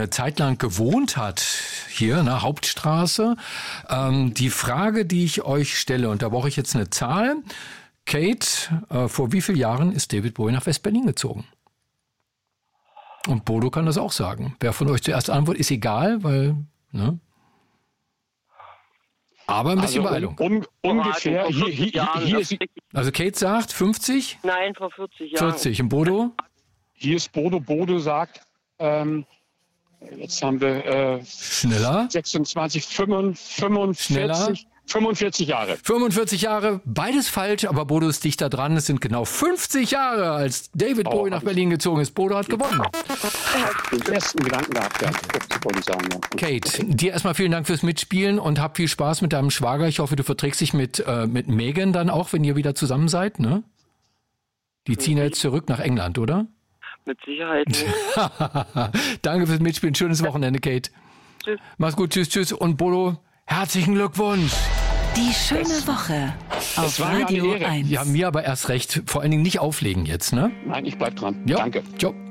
eine Zeit lang gewohnt hat, hier, ne, Hauptstraße. Die Frage, die ich euch stelle, und da brauche ich jetzt eine Zahl. Kate, vor wie vielen Jahren ist David Bowie nach West-Berlin gezogen? Und Bodo kann das auch sagen. Wer von euch zuerst antwortet, ist egal, weil, ne? Aber ein bisschen Beeilung. Ungefähr, hier ist... Also Kate sagt 50? Nein, vor 40 Jahren. 40. Und Bodo? Hier ist Bodo. Bodo sagt, jetzt haben wir schneller. 26, 45, schneller. 45 Jahre. 45 Jahre, beides falsch, aber Bodo ist dichter dran. Es sind genau 50 Jahre, als David Bowie nach Berlin gezogen ist. Bodo hat gewonnen. Den ersten Gedanken gehabt, ja. 50 wollte ich sagen. Ja. Kate, dir erstmal vielen Dank fürs Mitspielen und hab viel Spaß mit deinem Schwager. Ich hoffe, du verträgst dich mit Megan dann auch, wenn ihr wieder zusammen seid, ne? Die ziehen ja jetzt zurück nach England, oder? Mit Sicherheit nicht. Danke fürs Mitspielen. Schönes Wochenende, Kate. Tschüss. Mach's gut. Tschüss, tschüss. Und Bodo, herzlichen Glückwunsch. Die schöne Woche auf Radio 1. Ja, mir aber erst recht. Vor allen Dingen nicht auflegen jetzt, ne? Nein, ich bleib dran. Jo. Danke. Ciao.